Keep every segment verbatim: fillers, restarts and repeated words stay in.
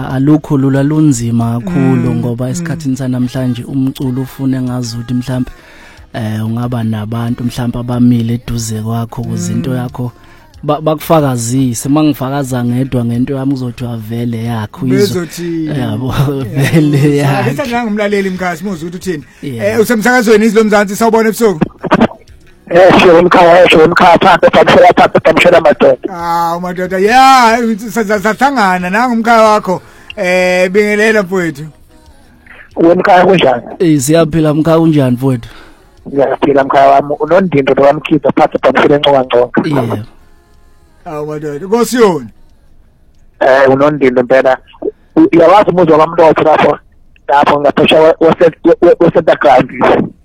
Alukho lula lunzima kakhulu ngoba esikhathini sanamhlanje umculo ufune ngazuthi mhlambe eh ungaba nabantu mhlambe abamile eduze kwakho kuzinto yakho bakufakazise mangifakaza ngedwa ngento yami kuzothi avele yakho izothi yabo vele yakho bese ngangumlaleli mkhasi muzi ukuthi uthini eh usemsakazweni izilo mzansi sawubona ebusuku eh sho umkhaya sho umkhaya phansi phamshela phansi phamshela madoda ah madoda yeah sahlangana nanga umkhaya wakho eh bingelela mfowethu wemkhaya kunjani eh siyaphila mkhaya kunjani mfowethu ngiyaphila mkhaya wami unondindo lowamkhipha phansi phamshela encokancoka yeah awu madoda kosiyoni eh unondindo impela uyawazi umuzwa kamlotho lapho lapho ngaphesha wasedagrandi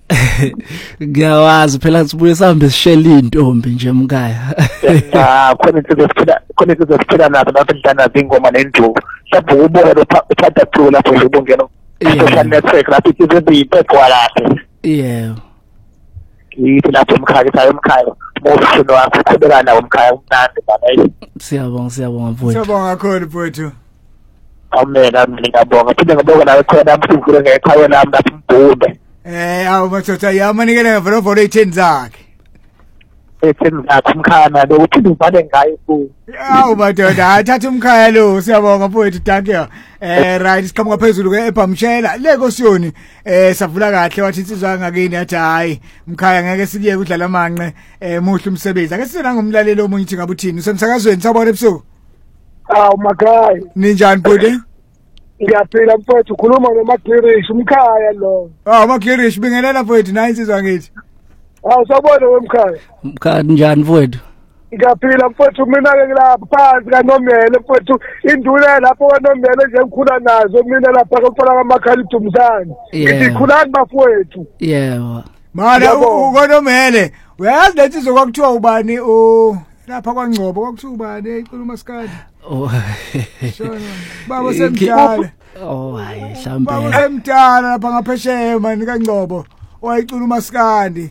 ngiyawazi phela sibuye sihambe sishela intombi nje mkhaya ah khona sizophila khona sizophila nazo lapho ndana zingoma nenduku mhlawumbe uboya lophatha thula lapho ubungena social network lapho izibe ipekwa lapho yeah yithi lapho umkhaya ekhaya umkhaya mofuno wakho qhubeka nawo umkhaya umnandi bana siyabonga siyabonga mfowethu siyabonga kakhulu mfowethu awumela mina ngiyabonga phinde ngibonga nawe khona mfundule ngekhaya lami lapho mbumbe eh awu madoda yamanikela ngevolo volo itheni zakhe etheni zakhe umkhaya lokuthi ubhale ngayo ku awu madoda athatha umkhaya lo siyabonga mfowethu thank you eh right siqhamuka phezulu ke eBhamshela le kosiyoni eh savula kahle wathi insizwa ngakini yathi hayi mkhaya ngeke sikuyeke udlala amanqe eh muhle umsebenzi ake sina ngomlalelo omunye ithi ngabe uthini usemsakazweni sabona ebusuku awu makhaya ninjani bhuti ngiyaphila mfowethu ukhuluma noMagirish umkhaya lo ah Magirish bingelela mfowethu nayi insizwa ngithi awu sabona wemkhaya mkhaya njani mfowethu ngiyaphila mfowethu mina ke ngilapha phansi kaNomele mfowethu indule lapho kaNomele nje ngikhula nazo mina lapha kokuqala kaMakhali Dumzane ngikhulani bafowethu yebo mana ukoNomele uyazi lethi zokwakuthiwa ubani o lapha kwaNgcobo kwakuthiwa ubani ecula uMaskadi oh shona baba semdala oh hayi mhlambe baba semdala lapha ngaphesheya mani kaNgcobo wayicula uMaskadi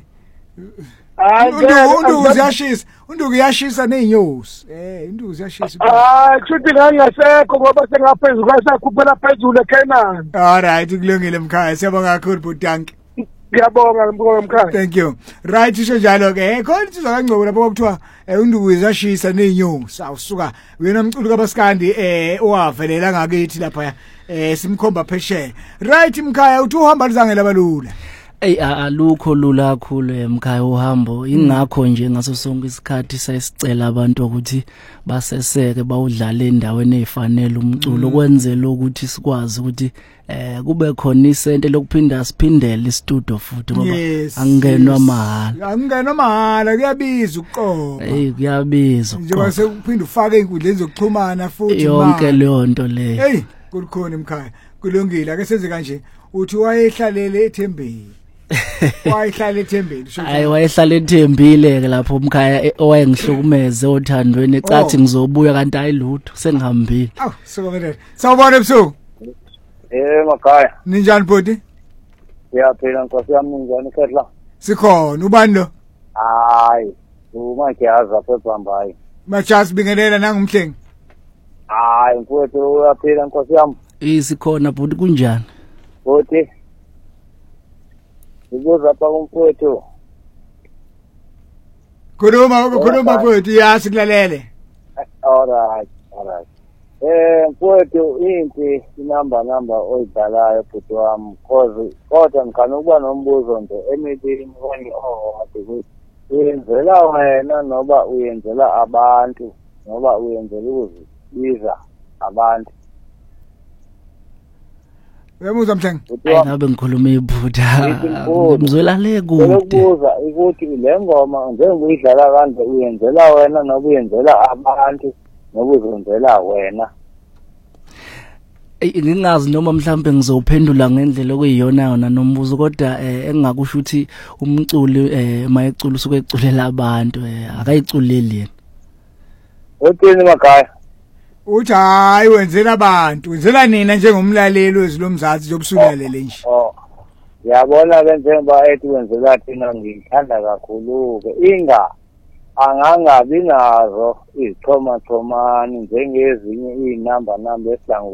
Unduku ziyashisa, unduku yashisa neinyosi. Eh, unduku ziyashisa. Ah, chuthi ngangasekho ngoba sengaphezulu kwasakhuphela phezulu eKenani. All right, kulungile mkhaya. Siyabonga kakhulu Bhutanki. Ngiyabonga mbonga mkhaya. Thank you. Right isho njalo ke. Khona insizwa kaNgcobo lapho kwakuthiwa unduku ziyashisa neinyosi. Awusuka wena umculo kaBaskandi eh owavelela ngakithi lapha eh simkhomba phesheya. Right mkhaya uthi uhamba lizangela balula. Ey alukho lula kakhulu emkhaya uhambo ingakho nje ngaso sonke isikhathi sayisicela abantu ukuthi baseseke bawudlale endaweni ezifanele umculo kwenzela ukuthi sikwazi ukuthi eh kube khona isente lokuphinda siphindele istudio futhi ngoba angenwa mahala angenwa mahala kuyabiza uqobo eh kuyabiza njengoba sekuphinda ufake inkundleni zokuxhumana futhi yonke leyo nto leyo hey kulikhona emkhaya kulungile ake senze kanje uthi wayehlalele ethembeni wayehlala ethembeni hayi wayehlala ethembile ke lapho umkhaya owayengihlukumeze othandweni ecathi ngizobuya kanti ayilutho sengihambile aw sokomele sawubona ebusuku eh makhaya ninjani bodi siyaphila nkosi yami ninjani khehla sikhona ubani lo hayi uMajazi aphephambayi Majazi bingelela nangumhlengi hayi mfowethu uyaphila nkosi yami isikhona bodi kunjani bodi Ubuza pa kumfowethu. Khuluma khuluma mfowethu yasi kulalele. Alright, alright. Eh mfowethu inti inamba number oyidalayo futhi wami cause kodwa ngikana ukuba nombuzo nje emibili ngoni oh ade uyenzela wena noba uyenzela abantu noba uyenzela ukuzibiza abantu. Uyamuzwa mhlengi hayi ngabe ngikhuluma iphutha ngimzolale kude ukubuza ukuthi le ngoma njengokuyidlala kanje uyenzela wena noba uyenzela abantu noba uzenzela wena ngingazi noma mhlambe ngizophendula ngendlela okuyiyona yona nombuzo kodwa engingakusho ukuthi umculi mayecula usuke eculela abantu akayiculeli yena uthini makhaya uthi hayi wenzela abantu wenzela nina njengomlaleli wezilomzansi zobusulelele nje oh yabona ke njengoba ethi wenzela thina ngithanda kakhulu ke inga angangabi nazo izixhoma xhomani njengezinye izinamba namba esidlangu